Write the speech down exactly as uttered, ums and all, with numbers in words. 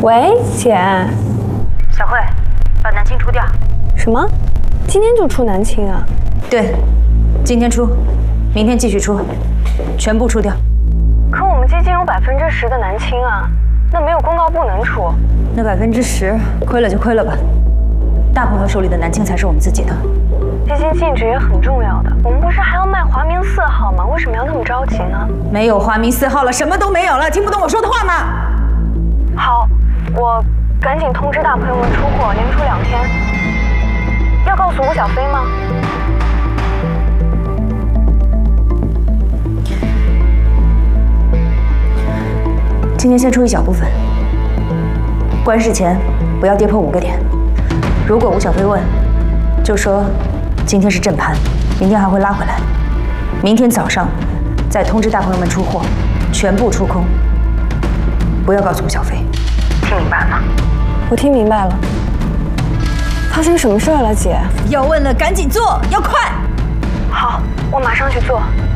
喂，姐。 小慧，把南青出掉。 什么？今天就出南青啊？ 对，今天出，明天继续出，全部出掉。 可我们基金有百分之十的南青啊，那没有公告不能出。 那百分之十亏了就亏了吧，大朋友手里的南青才是我们自己的。 基金净值也很重要的，我们不是还要卖华明四号吗？为什么要那么着急呢？ 没有华明四号了，什么都没有了，听不懂我说的话吗？ 好，我赶紧通知大朋友们出货，连出两天。要告诉吴小飞吗？ 今天先出一小部分，关市前不要跌破五个点。如果吴小飞问，就说今天是正盘，明天还会拉回来。明天早上再通知大朋友们出货，全部出空。不要告诉吴小飞，听明白了吗？ 我听明白了。发生什么事了，姐？ 要问了赶紧做，要快。 好，我马上去做。